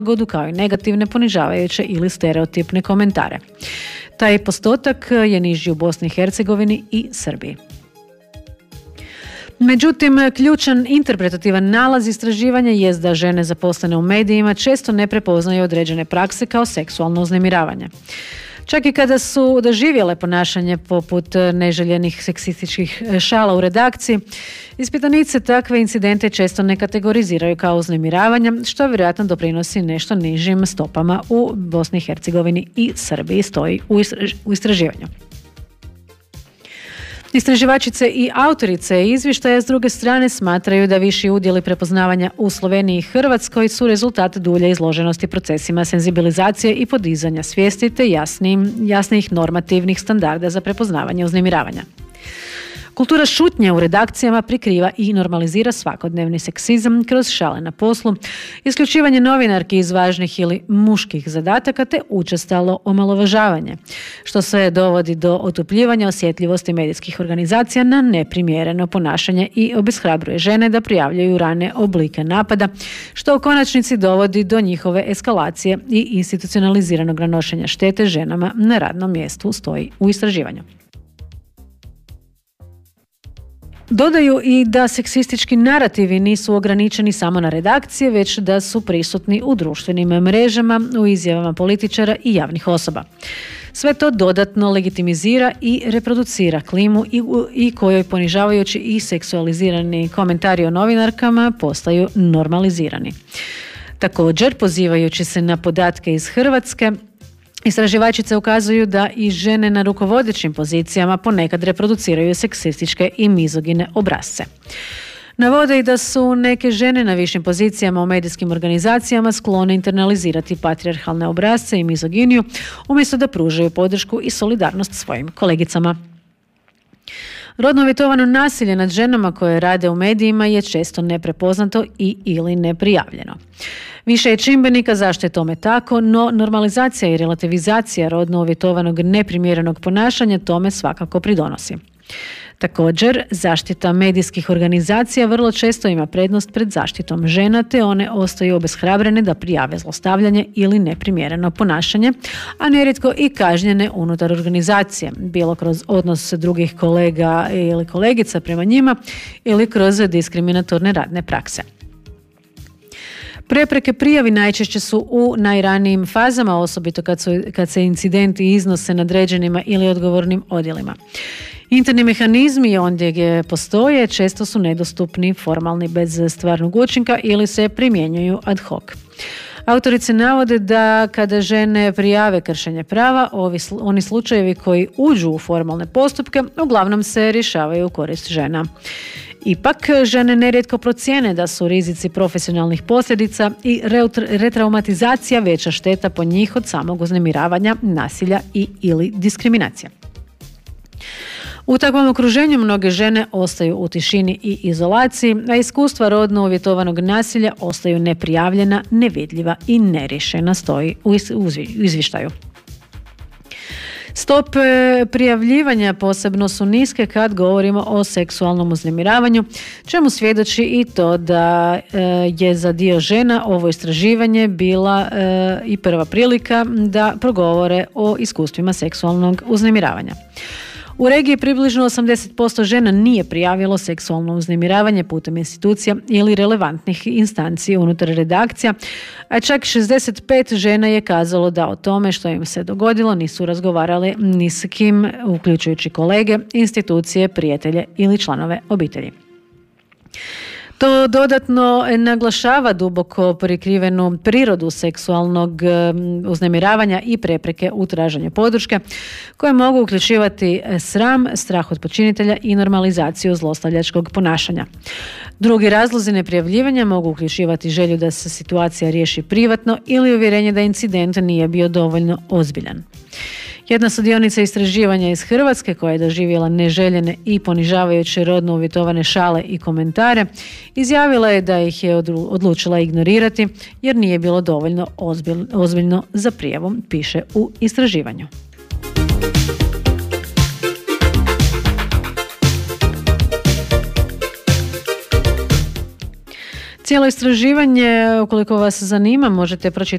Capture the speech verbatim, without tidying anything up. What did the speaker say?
prilagodu kao i negativne, ponižavajuće ili stereotipne komentare. Taj postotak je niži u Bosni i Hercegovini i Srbiji. Međutim, ključan interpretativan nalaz istraživanja jest da žene zaposlene u medijima često ne prepoznaju određene prakse kao seksualno uznemiravanje. Čak i kada su doživjele ponašanje poput neželjenih seksističkih šala u redakciji, ispitanice takve incidente često ne kategoriziraju kao uznemiravanja, što vjerojatno doprinosi nešto nižim stopama u Bosni i Hercegovini i Srbiji, stoji u istraživanju. Istraživačice i autorice izvještaja s druge strane smatraju da viši udjeli prepoznavanja u Sloveniji i Hrvatskoj su rezultat dulje izloženosti procesima senzibilizacije i podizanja svijesti te jasnim, jasnijih normativnih standarda za prepoznavanje uznemiravanja. Kultura šutnje u redakcijama prikriva i normalizira svakodnevni seksizam kroz šale na poslu, isključivanje novinarki iz važnih ili muških zadataka te učestalo omalovažavanje, što se dovodi do otupljivanja osjetljivosti medijskih organizacija na neprimjereno ponašanje i obeshrabruje žene da prijavljaju rane oblike napada, što u konačnici dovodi do njihove eskalacije i institucionaliziranog nanošenja štete ženama na radnom mjestu, stoji u istraživanju. Dodaju i da seksistički narativi nisu ograničeni samo na redakcije, već da su prisutni u društvenim mrežama, u izjavama političara i javnih osoba. Sve to dodatno legitimizira i reproducira klimu i, i kojoj ponižavajući i seksualizirani komentari o novinarkama postaju normalizirani. Također, pozivajući se na podatke iz Hrvatske, istraživačice ukazuju da i žene na rukovodećim pozicijama ponekad reproduciraju seksističke i mizogine obrasce. Navode i da su neke žene na višim pozicijama u medijskim organizacijama sklone internalizirati patrijarhalne obrasce i mizoginiju, umjesto da pružaju podršku i solidarnost svojim kolegicama. Rodno uvjetovano nasilje nad ženama koje rade u medijima je često neprepoznato i ili neprijavljeno. Više je čimbenika zašto je tome tako, no normalizacija i relativizacija rodno uvjetovanog neprimjerenog ponašanja tome svakako pridonosi. Također, zaštita medijskih organizacija vrlo često ima prednost pred zaštitom žena, te one ostaju obeshrabrene da prijave zlostavljanje ili neprimjereno ponašanje, a nerijetko i kažnjene unutar organizacije, bilo kroz odnos drugih kolega ili kolegica prema njima ili kroz diskriminatorne radne prakse. Prepreke prijavi najčešće su u najranijim fazama, osobito kad, su, kad se incidenti iznose nadređenima ili odgovornim odjelima. Interni mehanizmi ondje gdje postoje često su nedostupni, formalni bez stvarnog učinka ili se primjenjuju ad hoc. Autorice navode da kada žene prijave kršenje prava, ovi, oni slučajevi koji uđu u formalne postupke uglavnom se rješavaju u korist žena. Ipak, žene nerijetko procijene da su rizici profesionalnih posljedica i retraumatizacija veća šteta po njih od samog uznemiravanja, nasilja i ili diskriminacija. U takvom okruženju mnoge žene ostaju u tišini i izolaciji, a iskustva rodno uvjetovanog nasilja ostaju neprijavljena, nevidljiva i neriješena, stoji u izvještaju. Stope prijavljivanja posebno su niske kad govorimo o seksualnom uznemiravanju, čemu svjedoči i to da je za dio žena ovo istraživanje bila i prva prilika da progovore o iskustvima seksualnog uznemiravanja. U regiji približno osamdeset posto žena nije prijavilo seksualno uznemiravanje putem institucija ili relevantnih instanci unutar redakcija, a čak šezdeset pet žena je kazalo da o tome što im se dogodilo nisu razgovarale ni s kim, uključujući kolege, institucije, prijatelje ili članove obitelji. To dodatno naglašava duboko prikrivenu prirodu seksualnog uznemiravanja i prepreke u traženju podrške, koje mogu uključivati sram, strah od počinitelja i normalizaciju zlostavljačkog ponašanja. Drugi razlozi neprijavljivanja mogu uključivati želju da se situacija riješi privatno ili uvjerenje da incident nije bio dovoljno ozbiljan. Jedna sudionica istraživanja iz Hrvatske, koja je doživjela neželjene i ponižavajuće rodno uvjetovane šale i komentare, izjavila je da ih je odlučila ignorirati jer nije bilo dovoljno ozbiljno za prijavu, piše u istraživanju. Cijelo istraživanje, ukoliko vas zanima, možete pročitati